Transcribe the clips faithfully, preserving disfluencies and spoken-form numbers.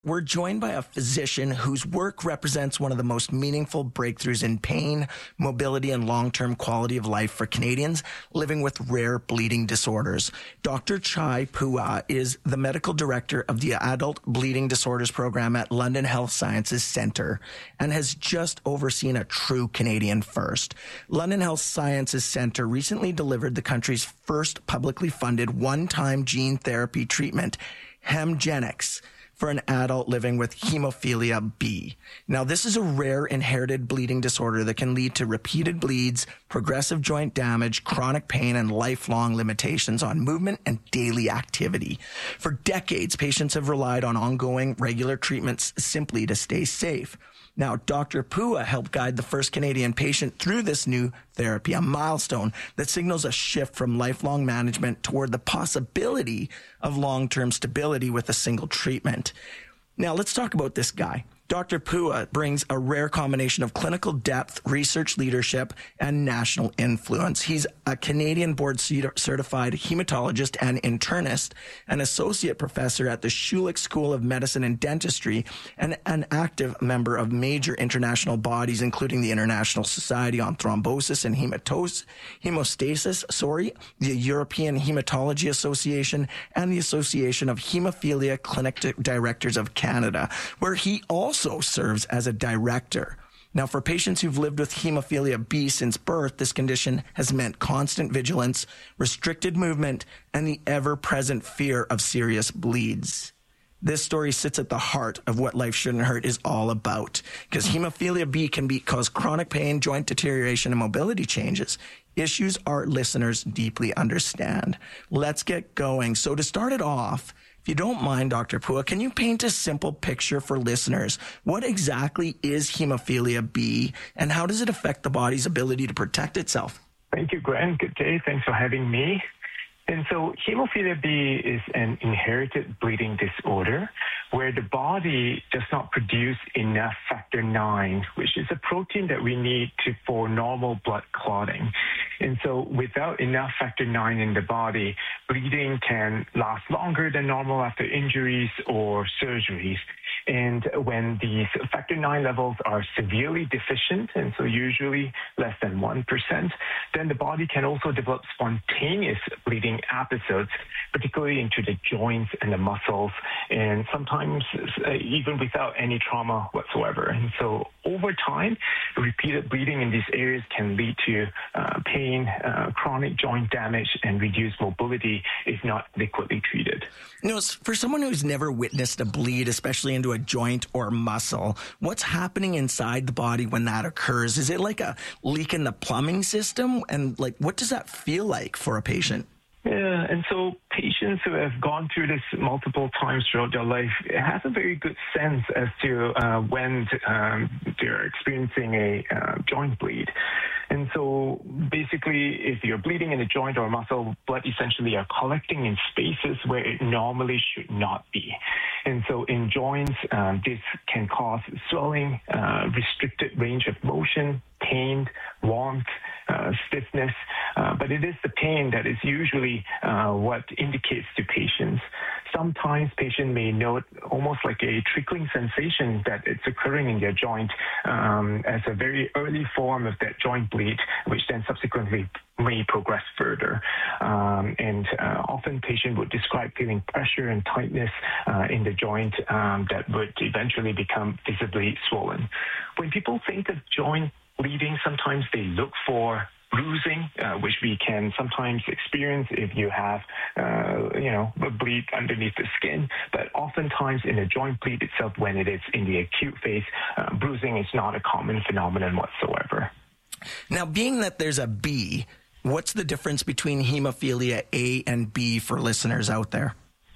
We're joined by a physician whose work represents one of the most meaningful breakthroughs in pain, mobility, and long-term quality of life for Canadians living with rare bleeding disorders. Doctor Chai Phua is the medical director of the Adult Bleeding Disorders Program at London Health Sciences Centre and has just overseen a true Canadian first. London Health Sciences Centre recently delivered the country's first publicly funded one-time gene therapy treatment, Hemgenix, for an adult living with hemophilia B. Now, this is a rare inherited bleeding disorder that can lead to repeated bleeds, progressive joint damage, chronic pain, and lifelong limitations on movement and daily activity. For decades, patients have relied on ongoing regular treatments simply to stay safe. Now, Doctor Phua helped guide the first Canadian patient through this new therapy, a milestone that signals a shift from lifelong management toward the possibility of long-term stability with a single treatment. Now, let's talk about this guy. Doctor Phua brings a rare combination of clinical depth, research leadership, and national influence. He's a Canadian board-certified hematologist and internist, an associate professor at the Schulich School of Medicine and Dentistry, and an active member of major international bodies, including the International Society on Thrombosis and Hematos- Hemostasis, sorry, the European Hematology Association, and the Association of Hemophilia Clinic Directors of Canada, where he also also serves as a director. Now, for patients who've lived with hemophilia B since birth, this condition has meant constant vigilance, restricted movement, and the ever-present fear of serious bleeds. This story sits at the heart of what Life Shouldn't Hurt is all about, because hemophilia B can be, cause chronic pain, joint deterioration, and mobility changes. Issues our listeners deeply understand. Let's get going. So to start it off, if you don't mind, Doctor Phua, can you paint a simple picture for listeners? What exactly is hemophilia B, and how does it affect the body's ability to protect itself? Thank you, Grant. Good day. Thanks for having me. And so hemophilia B is an inherited bleeding disorder where the body does not produce enough factor nine, which is a protein that we need to, for normal blood clotting. And so without enough factor nine in the body, bleeding can last longer than normal after injuries or surgeries. And when these factor nine levels are severely deficient, and so usually less than one percent, then the body can also develop spontaneous bleeding episodes, particularly into the joints and the muscles, and sometimes uh, even without any trauma whatsoever. And so over time, repeated bleeding in these areas can lead to uh, pain, uh, chronic joint damage, and reduced mobility if not adequately treated. You know, for someone who's never witnessed a bleed, especially into a joint or muscle, what's happening inside the body when that occurs? Is it like a leak in the plumbing system? And like, what does that feel like for a patient? Yeah, and so patients who have gone through this multiple times throughout their life have a very good sense as to uh, when um, they're experiencing a uh, joint bleed. And so basically, if you're bleeding in a joint or a muscle, blood essentially are collecting in spaces where it normally should not be. And so in joints, um, this can cause swelling, uh, restricted range of motion, pain, warmth, uh, stiffness, uh, but it is the pain that is usually uh, what indicates to patients. Sometimes patients may note almost like a trickling sensation that it's occurring in their joint um, as a very early form of that joint bleed, which then subsequently may progress further. Um, and uh, often patients would describe feeling pressure and tightness uh, in the joint um, that would eventually become visibly swollen. When people think of joint bleeding, sometimes they look for bruising, uh, which we can sometimes experience if you have, uh, you know, a bleed underneath the skin. But oftentimes in the joint bleed itself, when it is in the acute phase, uh, bruising is not a common phenomenon whatsoever. Now, being that there's a B, what's the difference between hemophilia A and B for listeners out there?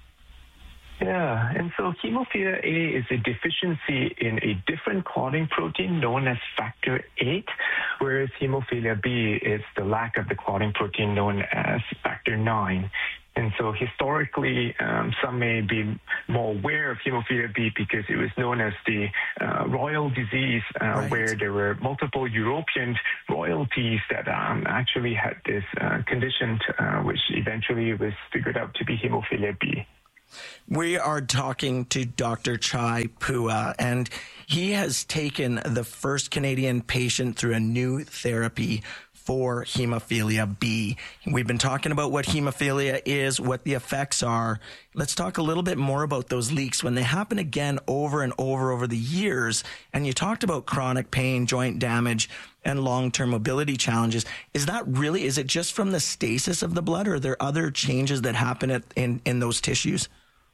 Yeah, and so hemophilia A is a deficiency in a different clotting protein known as factor eight, whereas hemophilia B is the lack of the clotting protein known as factor nine. And so historically, um, some may be more aware of hemophilia B because it was known as the uh, royal disease, uh, right. where there were multiple European royalties that um, actually had this uh, condition, uh, which eventually was figured out to be hemophilia B. We are talking to Doctor Chai Phua, and he has taken the first Canadian patient through a new therapy for hemophilia B. We've been talking about what hemophilia is, what the effects are. Let's talk a little bit more about those leaks when they happen again over and over over the years. And you talked about chronic pain, joint damage, and long-term mobility challenges. Is that really, is it just from the stasis of the blood, or are there other changes that happen at, in, in those tissues?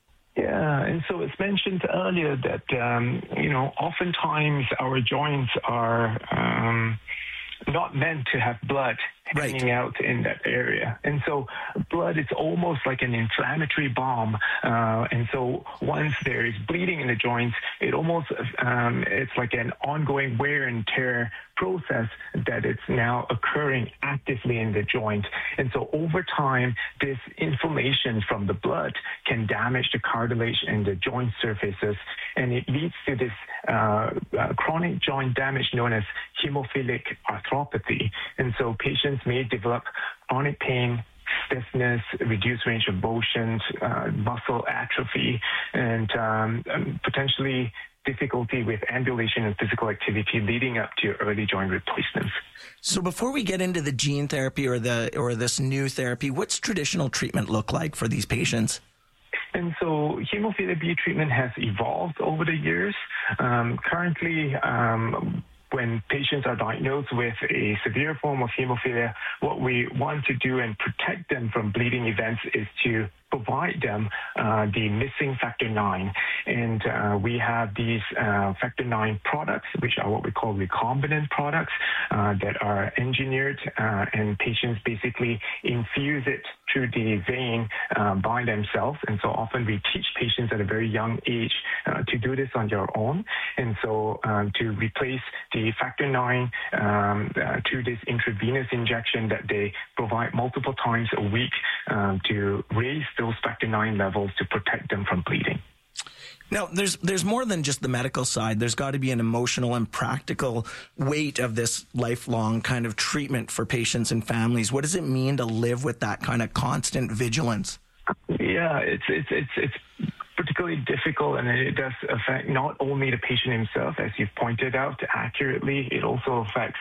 Yeah, and so it's mentioned earlier that, um, you know, oftentimes our joints are um, not meant to have blood hanging right out in that area. And so blood is almost like an inflammatory bomb. Uh, and so once there is bleeding in the joints, it almost, um, it's like an ongoing wear and tear process that it's now occurring actively in the joint. And so over time, this inflammation from the blood can damage the cartilage and the joint surfaces, and it leads to this uh, uh, chronic joint damage known as hemophilic arthropathy. And so patients may develop chronic pain, stiffness, reduced range of motion, uh, muscle atrophy, and um, potentially difficulty with ambulation and physical activity leading up to early joint replacements. So before we get into the gene therapy or the or this new therapy, what's traditional treatment look like for these patients? And so hemophilia B treatment has evolved over the years. Um, currently, um, when patients are diagnosed with a severe form of hemophilia, what we want to do and protect them from bleeding events is to provide them uh, the missing factor nine. And uh, we have these uh, factor nine products, which are what we call recombinant products uh, that are engineered, uh, and patients basically infuse it through the vein uh, by themselves. And so often we teach patients at a very young age uh, to do this on their own. And so um, to replace the factor nine um, uh, through this intravenous injection that they provide multiple times a week um, to raise those factor nine levels to protect them from bleeding. Now, there's there's more than just the medical side. There's got to be an emotional and practical weight of this lifelong kind of treatment for patients and families. What does it mean to live with that kind of constant vigilance? Yeah, it's it's it's it's particularly difficult, and it does affect not only the patient himself, as you've pointed out accurately, it also affects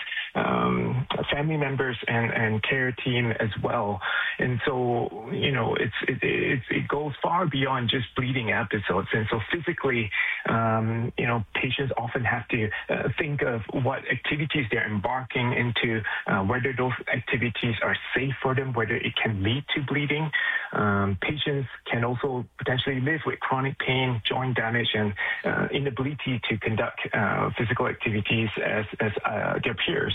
um, family members and, and care team as well. And so, you know, it's it, it, it goes far beyond just bleeding episodes. And so physically, um, you know, patients often have to uh, think of what activities they're embarking into, uh, whether those activities are safe for them, whether it can lead to bleeding. Um, patients can also potentially live with chronic pain, joint damage, and uh, inability to conduct uh, physical activities as, as uh, their peers.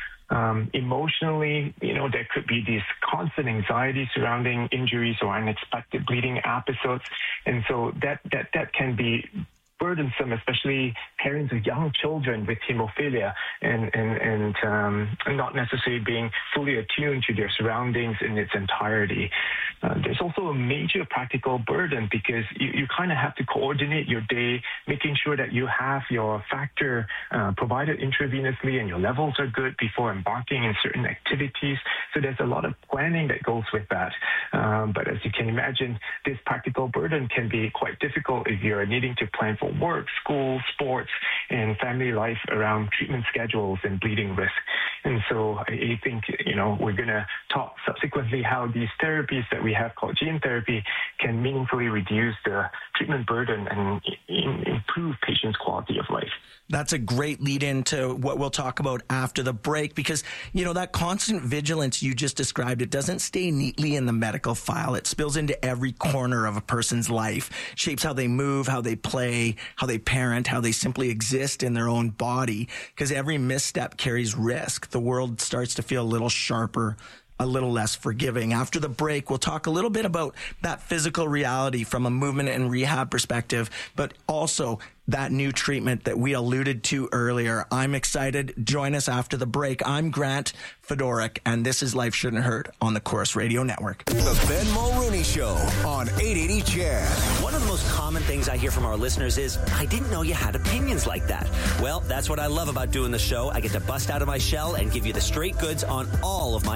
Um, emotionally, you know, there could be this constant anxiety surrounding injuries or unexpected bleeding episodes. And so that, that, that can be burdensome, especially parents of young children with hemophilia and, and, and um, not necessarily being fully attuned to their surroundings in its entirety. Uh, there's also a major practical burden because you, you kind of have to coordinate your day, making sure that you have your factor uh, provided intravenously and your levels are good before embarking in certain activities. So there's a lot of planning that goes with that. Um, but as you can imagine, this practical burden can be quite difficult if you're needing to plan for work, school, sports, and family life around treatment schedules and bleeding risk. And so I think, you know, we're going to talk subsequently how these therapies that we have called gene therapy can meaningfully reduce the treatment burden and improve patients' quality of life. That's a great lead into what we'll talk about after the break, because, you know, that constant vigilance you just described, it doesn't stay neatly in the medical file. It spills into every corner of a person's life, shapes how they move, how they play, how they parent, how they simply exist in their own body, because every misstep carries risk. The world starts to feel a little sharper, a little less forgiving. After the break, we'll talk a little bit about that physical reality from a movement and rehab perspective, but also that new treatment that we alluded to earlier. I'm excited. Join us after the break. I'm Grant Fedorik, and this is Life Shouldn't Hurt on the Corus Radio Network. The Ben Mulrooney Show on eight eighty C H E D. One of the most common things I hear from our listeners is, I didn't know you had opinions like that. Well, that's what I love about doing the show. I get to bust out of my shell and give you the straight goods on all of my thoughts.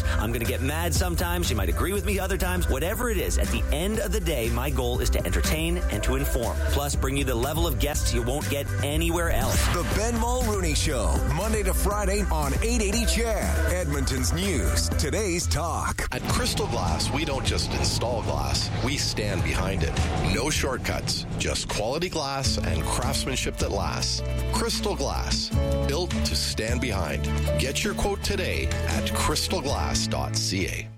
I'm going to get mad sometimes. You might agree with me other times. Whatever it is, at the end of the day, my goal is to entertain and to inform. Plus, bring you the level of guests you won't get anywhere else. The Ben Mulrooney Show, Monday to Friday on eight eighty C H E D, Edmonton's news, today's talk. At Crystal Glass, we don't just install glass, we stand behind it. No shortcuts, just quality glass and craftsmanship that lasts. Crystal Glass, built to stand behind. Get your quote today at crystal glass dot c a.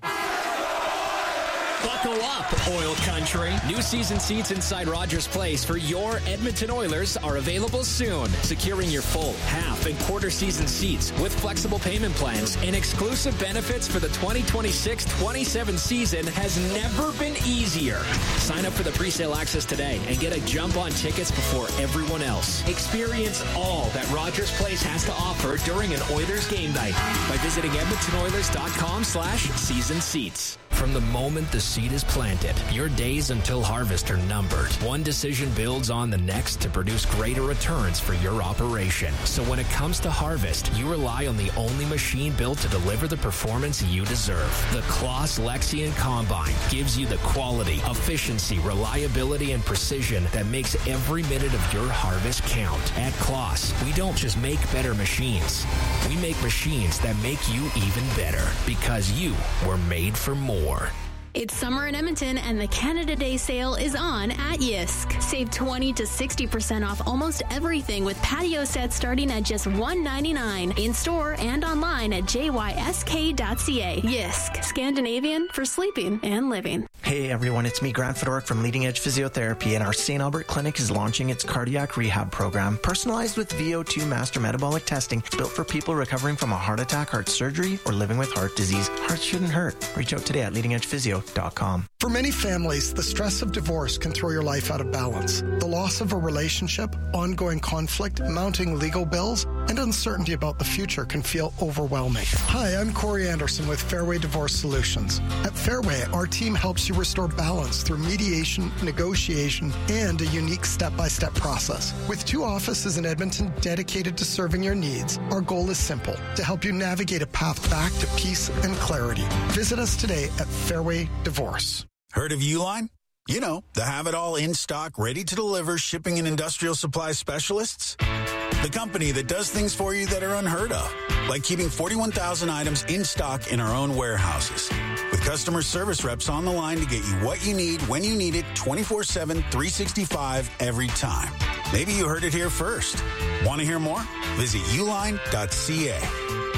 Buckle up, Oil Country. New season seats inside Rogers Place for your Edmonton Oilers are available soon. Securing your full, half, and quarter season seats with flexible payment plans and exclusive benefits for the twenty twenty-six twenty-seven season has never been easier. Sign up for the pre-sale access today and get a jump on tickets before everyone else. Experience all that Rogers Place has to offer during an Oilers game night by visiting edmonton oilers dot com slash season seats. From the moment the seed is planted, your days until harvest are numbered. One decision builds on the next to produce greater returns for your operation. So when it comes to harvest, you rely on the only machine built to deliver the performance you deserve. The Claas Lexion Combine gives you the quality, efficiency, reliability, and precision that makes every minute of your harvest count. At Claas, we don't just make better machines. We make machines that make you even better because you were made for more. It's summer in Edmonton and the Canada Day sale is on at Yisk. Save twenty to sixty percent off almost everything with patio sets starting at just one dollar ninety-nine in store and online at j y s k dot c a. Yisk, Scandinavian for sleeping and living. Hey everyone, it's me, Grant Fedoruk from Leading Edge Physiotherapy, and our Saint Albert Clinic is launching its cardiac rehab program, personalized with V O two master metabolic testing, built for people recovering from a heart attack, heart surgery, or living with heart disease. Hearts shouldn't hurt. Reach out today at leading edge physio dot com. For many families, the stress of divorce can throw your life out of balance. The loss of a relationship, ongoing conflict, mounting legal bills, and uncertainty about the future can feel overwhelming. Hi, I'm Corey Anderson with Fairway Divorce Solutions. At Fairway, our team helps you restore balance through mediation, negotiation, and a unique step-by-step process. With two offices in Edmonton dedicated to serving your needs, our goal is simple: to help you navigate a path back to peace and clarity. Visit us today at Fairway Divorce. Heard of Uline? You know, the have-it-all in-stock, ready-to-deliver shipping and industrial supply specialists. The company that does things for you that are unheard of, like keeping forty-one thousand items in stock in our own warehouses, with customer service reps on the line to get you what you need when you need it, twenty-four seven, three sixty-five every time. Maybe you heard it here first. Want to hear more? Visit uline dot c a.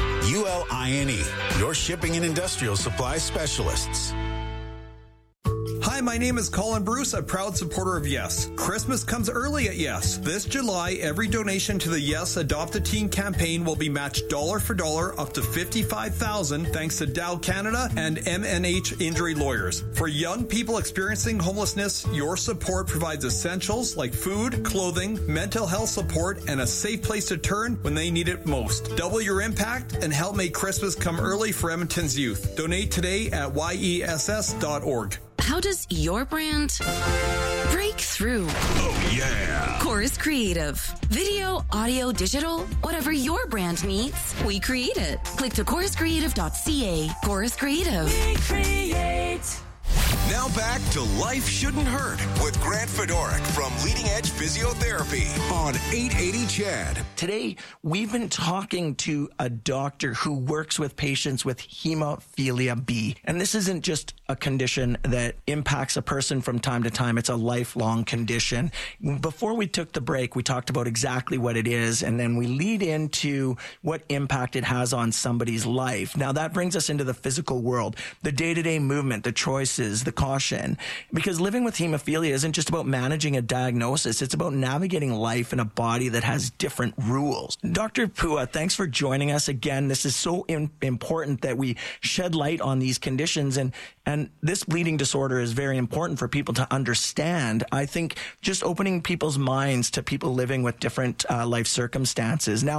U L I N E, your shipping and industrial supply specialists. Hi, my name is Colin Bruce, a proud supporter of Yes. Christmas comes early at Yes. This July, every donation to the Yes Adopt a Teen campaign will be matched dollar for dollar up to fifty-five thousand dollars thanks to Dow Canada and M N H Injury Lawyers. For young people experiencing homelessness, your support provides essentials like food, clothing, mental health support, and a safe place to turn when they need it most. Double your impact and help make Christmas come early for Edmonton's youth. Donate today at y e s s dot org. How does your brand break through? Oh, yeah. Chorus Creative. Video, audio, digital, whatever your brand needs, we create it. Click to chorus creative dot c a. Chorus Creative. We create. Now back to Life Shouldn't Hurt with Grant Fedoruk from Leading Edge Physiotherapy on eight eighty C H E D. Today, we've been talking to a doctor who works with patients with hemophilia B. And this isn't just a condition that impacts a person from time to time. It's a lifelong condition. Before we took the break, we talked about exactly what it is, and then we lead into what impact it has on somebody's life. Now, that brings us into the physical world, the day-to-day movement, the choices, the caution. Because living with hemophilia isn't just about managing a diagnosis. It's about navigating life in a body that has different rules. Doctor Pua, thanks for joining us again. This is so in- important that we shed light on these conditions, and and this bleeding disorder is very important for people to understand. I think just opening people's minds to people living with different uh, life circumstances. Now,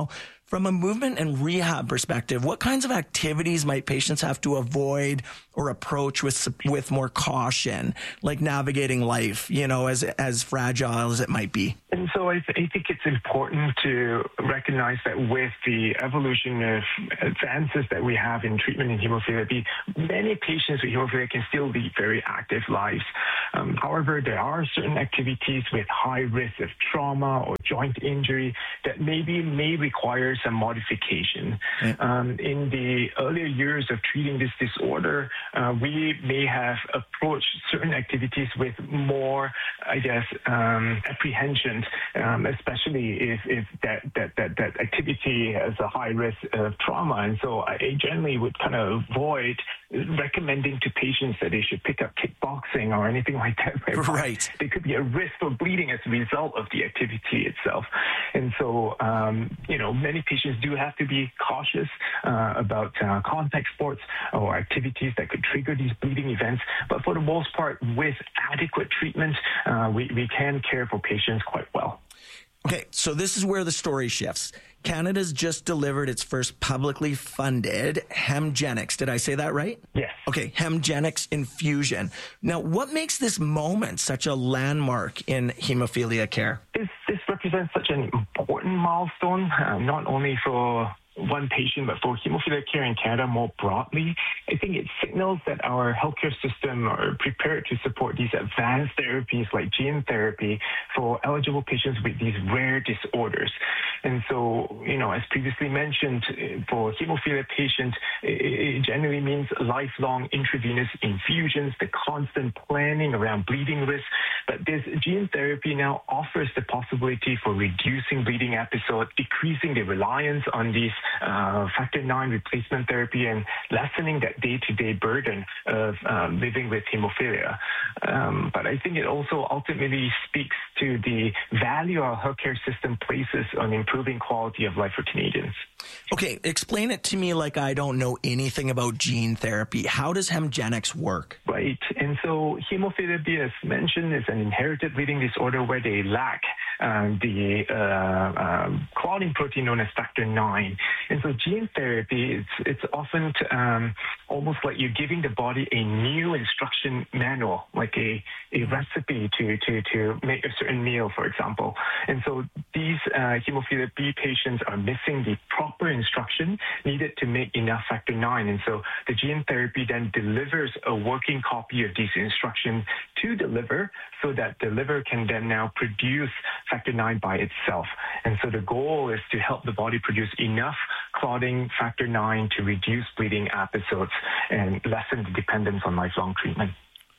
From a movement and rehab perspective, what kinds of activities might patients have to avoid or approach with with more caution, like navigating life, you know, as as fragile as it might be? And so I, th- I think it's important to recognize that with the evolution of advances that we have in treatment in hemophilia B, many patients with hemophilia can still lead very active lives. Um, however, there are certain activities with high risk of trauma or joint injury that maybe may require some modification. Yeah. Um, in the earlier years of treating this disorder, uh, we may have approached certain activities with more, I guess, um, apprehension, um, especially if, if that, that, that, that activity has a high risk of trauma. And so I generally would kind of avoid recommending to patients that they should pick up kickboxing or anything like that. Right. There could be a risk of bleeding as a result of the activity itself. And so, um, you know, many patients do have to be cautious uh, about uh, contact sports or activities that could trigger these bleeding events. But for the most part, with adequate treatment, uh, we, we can care for patients quite well. Okay, so this is where the story shifts. Canada's just delivered its first publicly funded Hemgenix. Did I say that right? Yes. Okay, Hemgenix infusion. Now, what makes this moment such a landmark in hemophilia care? This, this represents such an important milestone, uh, not only for one patient, but for hemophilia care in Canada more broadly. I think it signals that our healthcare system are prepared to support these advanced therapies like gene therapy for eligible patients with these rare disorders. And so, you know, as previously mentioned, for hemophilia patients, it generally means lifelong intravenous infusions, the constant planning around bleeding risk. But this gene therapy now offers the possibility for reducing bleeding episodes, decreasing the reliance on these Uh, factor nine replacement therapy, and lessening that day-to-day burden of um, living with hemophilia. Um, but I think it also ultimately speaks to the value our healthcare system places on improving quality of life for Canadians. Okay, explain it to me like I don't know anything about gene therapy. How does Hemgenix work? Right, and so hemophilia B, as mentioned, is an inherited bleeding disorder where they lack um, the uh, um, clotting protein known as factor nine. And so gene therapy, it's, it's often um, almost like you're giving the body a new instruction manual, like a, a recipe to, to, to make a certain meal, for example. And so these uh, hemophilia B patients are missing the proper instruction needed to make enough factor nine. And so the gene therapy then delivers a working copy of these instructions to the liver so that the liver can then now produce factor nine by itself. And so the goal is to help the body produce enough clotting factor nine to reduce bleeding episodes and lessen the dependence on lifelong treatment.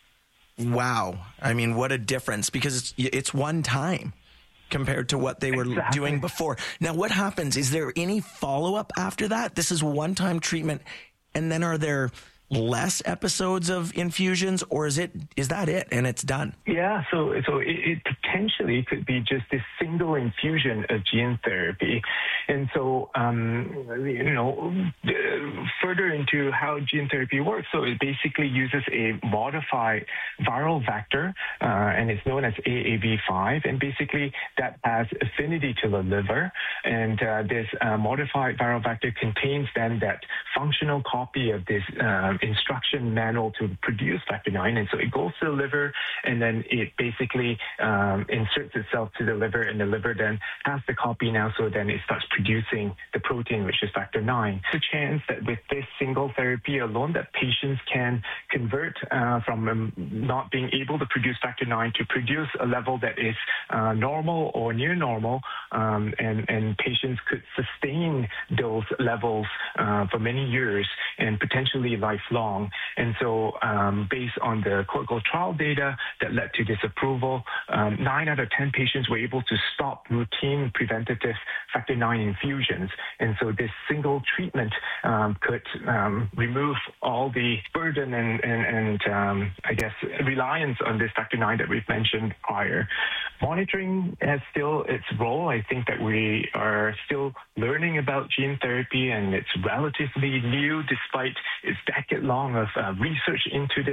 Wow. I mean, what a difference, because it's, it's one time compared to what they were exactly. doing before. Now, what happens? Is there any follow-up after that? This is one-time treatment, and then are there less episodes of infusions, or is it is that it and it's done? Yeah, so so it, it potentially could be just this single infusion of gene therapy. And so, um, you know, further into how gene therapy works, so it basically uses a modified viral vector, uh, and it's known as A A V five, and basically that has affinity to the liver, and uh, this uh, modified viral vector contains then that functional copy of this um, instruction manual to produce factor nine, and so it goes to the liver, and then it basically um, inserts itself to the liver, and the liver then has the copy now, so then it starts producing the protein, which is factor nine. There's a chance that with this single therapy alone, that patients can convert uh, from um, not being able to produce factor nine to produce a level that is uh, normal or near normal, um, and, and patients could sustain those levels uh, for many years and potentially lifelong. And so um, based on the clinical trial data that led to this approval, um, nine out of ten patients were able to stop routine preventative factor nine infusions. And so this single treatment um, could um, remove all the burden and, and, and um, I guess, reliance on this factor nine that we've mentioned prior. Monitoring has still its role. I think that we are still learning about gene therapy, and it's relatively new despite its decade long of uh, research into this.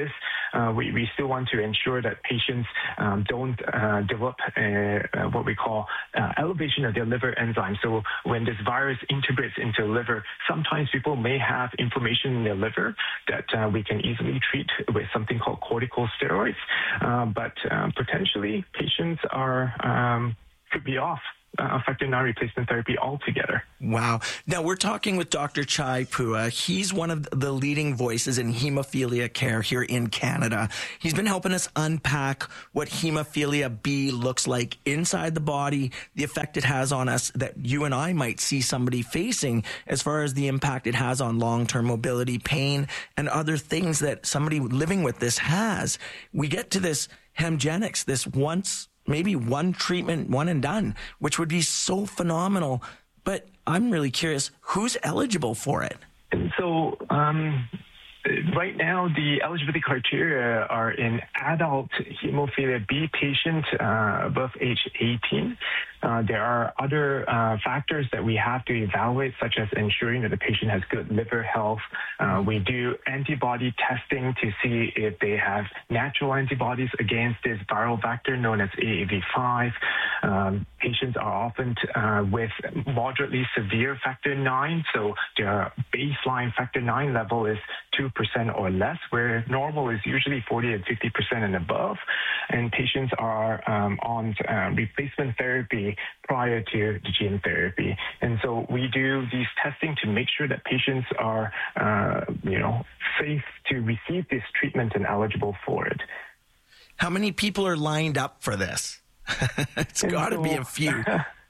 uh, we, we still want to ensure that patients um, don't uh, develop uh, uh, what we call uh, elevation of their liver enzymes. So when this virus integrates into the liver, sometimes people may have inflammation in their liver that uh, we can easily treat with something called corticosteroids. Uh, but uh, potentially, patients are um, could be off Uh, factor nine replacement therapy altogether. Wow. Now, we're talking with Doctor Chai Phua. He's one of the leading voices in hemophilia care here in Canada. He's been helping us unpack what hemophilia B looks like inside the body, the effect it has on us that you and I might see somebody facing as far as the impact it has on long-term mobility, pain, and other things that somebody living with this has. We get to this Hemgenix, this once maybe one treatment, one and done, which would be so phenomenal. But I'm really curious, who's eligible for it? And so um, right now, the eligibility criteria are in adult hemophilia B patient uh, above age eighteen. Uh, there are other uh, factors that we have to evaluate, such as ensuring that the patient has good liver health. Uh, we do antibody testing to see if they have natural antibodies against this viral vector known as A A V five. Um, patients are often uh, with moderately severe factor nine, so their baseline factor nine level is two percent or less, where normal is usually forty and fifty percent and above. And patients are um, on uh, replacement therapy prior to the gene therapy. And so we do these testing to make sure that patients are, uh, you know, safe to receive this treatment and eligible for it. How many people are lined up for this? It's got to so, be a few.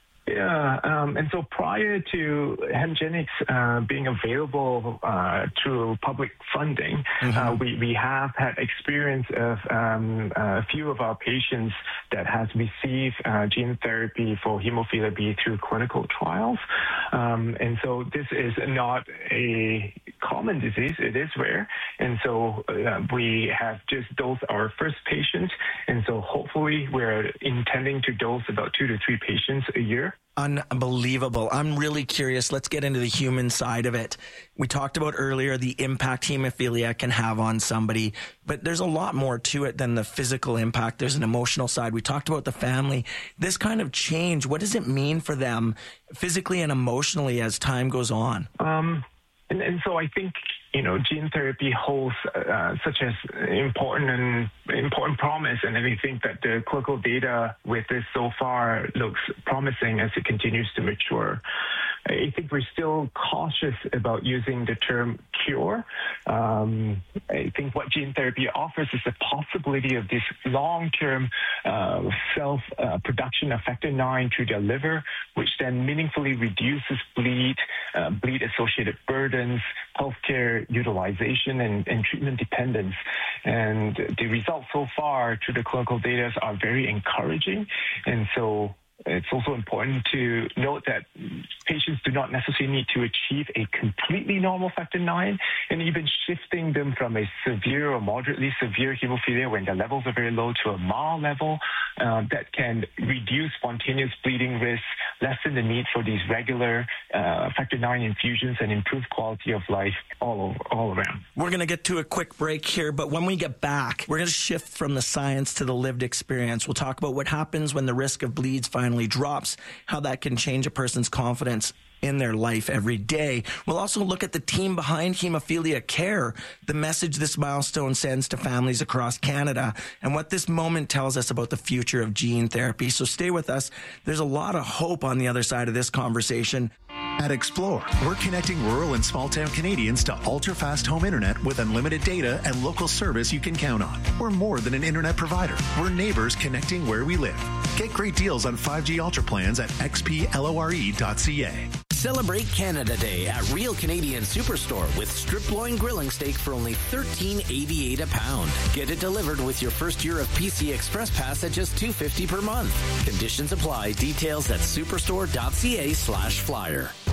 Yeah, um, and so prior to Hemgenix uh, being available uh, through public funding, mm-hmm. uh, we, we have had experience of um, a few of our patients that has received uh, gene therapy for hemophilia B through clinical trials. Um, and so this is not a common disease, it is rare. And so uh, we have just dosed our first patient. And so hopefully we're intending to dose about two to three patients a year. Unbelievable. I'm really curious. Let's get into the human side of it. We talked about earlier the impact hemophilia can have on somebody, but there's a lot more to it than the physical impact. There's an emotional side. We talked about the family. This kind of change, what does it mean for them physically and emotionally as time goes on? Um, and, and so I think, you know, gene therapy holds uh, such as important and important promise, and I think that the clinical data with this so far looks promising as it continues to mature. I think we're still cautious about using the term cure. Um, I think what gene therapy offers is the possibility of this long-term uh, self-production uh, of factor nine through their liver, which then meaningfully reduces bleed, uh, bleed-associated burdens, healthcare utilization, and, and treatment dependence. And the results so far through the clinical data are very encouraging. And so it's also important to note that patients do not necessarily need to achieve a completely normal factor nine, and even shifting them from a severe or moderately severe hemophilia when their levels are very low to a mild level, uh, that can reduce spontaneous bleeding risk, lessen the need for these regular uh, factor nine infusions, and improve quality of life all over, all around. We're going to get to a quick break here, but when we get back, we're going to shift from the science to the lived experience. We'll talk about what happens when the risk of bleeds finally drops, how that can change a person's confidence in their life every day. We'll also look at the team behind Hemophilia Care, the message this milestone sends to families across Canada, and what this moment tells us about the future of gene therapy. So stay with us. There's a lot of hope on the other side of this conversation. At Explore, we're connecting rural and small-town Canadians to ultra-fast home internet with unlimited data and local service you can count on. We're more than an internet provider. We're neighbors connecting where we live. Get great deals on five G Ultra plans at x p lore dot c a. Celebrate Canada Day at Real Canadian Superstore with strip loin grilling steak for only thirteen eighty-eight a pound. Get it delivered with your first year of P C Express Pass at just two fifty per month. Conditions apply. Details at superstore dot c a slash flyer.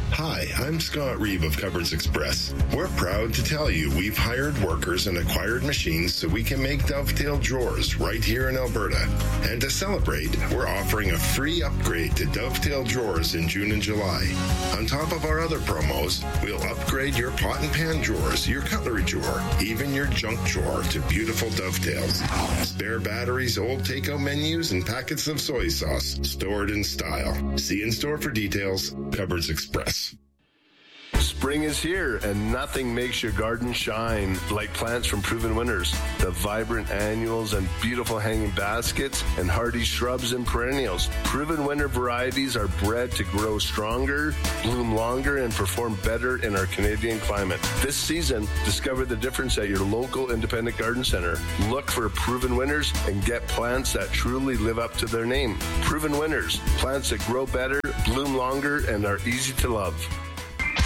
Hi, I'm Scott Reeve of Cupboards Express. We're proud to tell you we've hired workers and acquired machines so we can make Dovetail drawers right here in Alberta. And to celebrate, we're offering a free upgrade to Dovetail drawers in June and July. On top of our other promos, we'll upgrade your pot and pan drawers, your cutlery drawer, even your junk drawer to beautiful Dovetails. Spare batteries, old takeout menus, and packets of soy sauce stored in style. See in store for details. Cupboards Express. Spring is here, and nothing makes your garden shine like plants from Proven Winners. The vibrant annuals and beautiful hanging baskets and hardy shrubs and perennials. Proven Winner varieties are bred to grow stronger, bloom longer, and perform better in our Canadian climate. This season, discover the difference at your local independent garden center. Look for Proven Winners and get plants that truly live up to their name. Proven Winners, plants that grow better, bloom longer, and are easy to love.